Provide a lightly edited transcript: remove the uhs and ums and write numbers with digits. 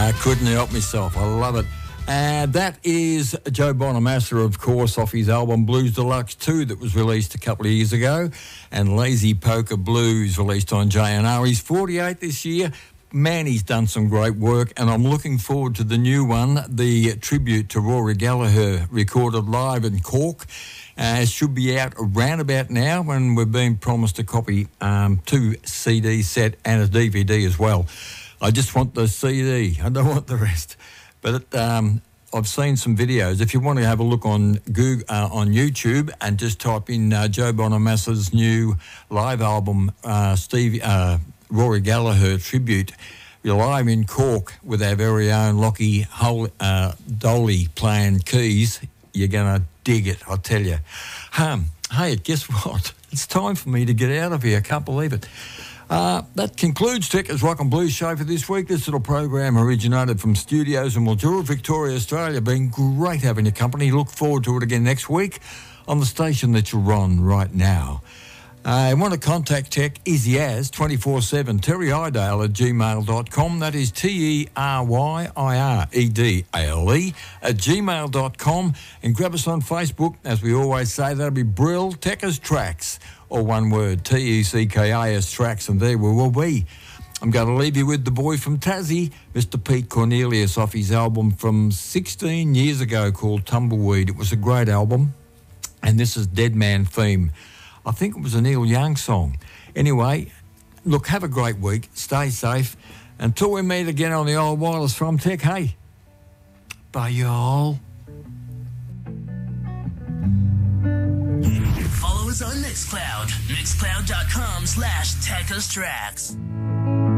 Couldn't help myself. I love it. And that is Joe Bonamassa, of course, off his album Blues Deluxe 2 that was released a couple of years ago, and Lazy Poker Blues released on J&R. He's 48 this year. Man, he's done some great work, and I'm looking forward to the new one, the tribute to Rory Gallagher, recorded live in Cork. Should be out around about now, when we're being promised a copy, 2 CD set and a DVD as well. I just want the CD. I don't want the rest. But I've seen some videos. If you want to have a look on Google, on YouTube, and just type in Joe Bonamassa's new live album, Rory Gallagher tribute, you're live in Cork with our very own Lockie Dolly playing keys. You're going to dig it, I tell you. Hey, guess what? It's time for me to get out of here. I can't believe it. That concludes Techers Rock and Blues show for this week. This little program originated from studios in Mildura, Victoria, Australia. Been great having your company. Look forward to it again next week on the station that you're on right now. I want to contact Tech, Easy As, 24/7, terryidale@gmail.com. That is TERYIREDALE @gmail.com. And grab us on Facebook. As we always say, that'll be Brill Techers Tracks, or one word, TECKAS Tracks, and there we will be. I'm going to leave you with the boy from Tassie, Mr. Pete Cornelius, off his album from 16 years ago called Tumbleweed. It was a great album, and this is Dead Man Theme. I think it was a Neil Young song. Anyway, look, have a great week. Stay safe. Until we meet again on the old wireless from Tech, hey, bye y'all. Follow us on Mixcloud. Mixcloud.com/TechUsTracks.